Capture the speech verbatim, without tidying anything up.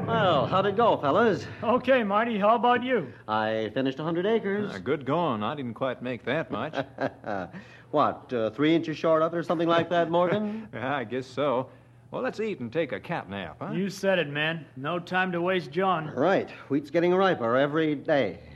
Well, how'd it go, fellas? Okay, Marty, how about you? I finished a hundred acres. Uh, good going. I didn't quite make that much. What, uh, three inches short of it or something like that, Morgan? Yeah, I guess so. Well, let's eat and take a cat nap, huh? You said it, man. No time to waste, John. Right. Wheat's getting riper every day.